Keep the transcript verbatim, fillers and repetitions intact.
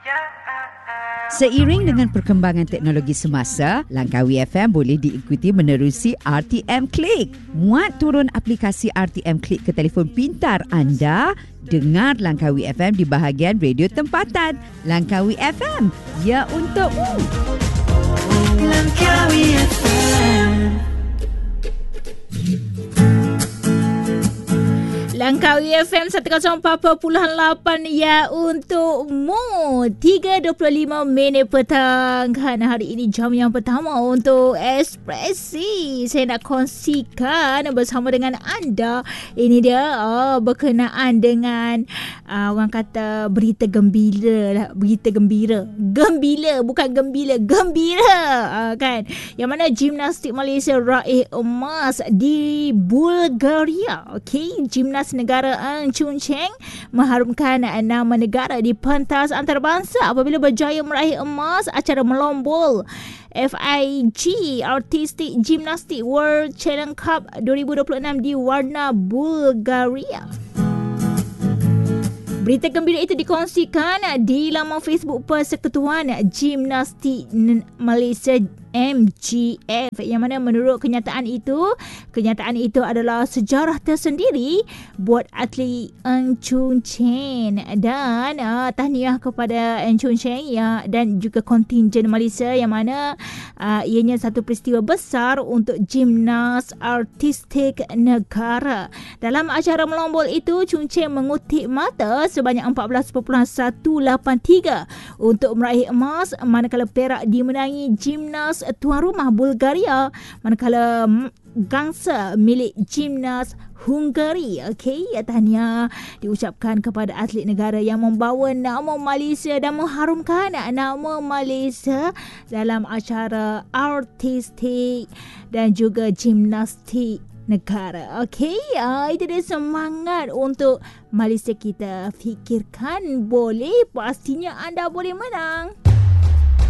Seiring dengan perkembangan teknologi semasa, Langkawi F M boleh diikuti menerusi R T M Click. Muat turun aplikasi R T M Click ke telefon pintar anda. Dengar Langkawi F M di bahagian radio tempatan. Langkawi F M, ya untukmu. Langkawi F M. Langkawi F M seratus empat puluh lapan ya untukmu. tiga dua puluh lima minit petang. Kan hari ini jam yang pertama untuk Ekspresi. Saya nak kongsikan bersama dengan anda. Ini dia oh, berkenaan dengan uh, orang kata berita gembira lah. Berita gembira. Gembira bukan gembira. Gembira uh, kan. Yang mana gimnastik Malaysia raih emas di Bulgaria. Okay, gimnas negara Ang Chun Cheng mengharumkan nama negara di pentas antarabangsa apabila berjaya meraih emas acara melombol F I G Artistic Gymnastics World Challenge Cup dua ribu dua puluh enam di Varna, Bulgaria. Berita gembira itu dikongsikan di laman Facebook Persekutuan Gimnastik Malaysia M G F, yang mana menurut kenyataan itu, kenyataan itu adalah sejarah tersendiri buat atlet Ng Chun Cheng, dan uh, tahniah kepada Ng Chun Cheng ya, dan juga kontingen Malaysia, yang mana uh, ianya satu peristiwa besar untuk gimnas artistik negara. Dalam acara melombol itu, Chun Cheng mengutip mata sebanyak empat belas perpuluhan seratus lapan puluh tiga untuk meraih emas, manakala perak dimenangi gimnas tuan rumah Bulgaria, manakala gangsa milik gimnas Hungary. Okey, tahniah diucapkan kepada atlet negara yang membawa nama Malaysia dan mengharumkan nama Malaysia dalam acara artistik dan juga gimnastik negara. Okey, uh, itu dia semangat untuk Malaysia kita. Fikirkan boleh, pastinya anda boleh menang.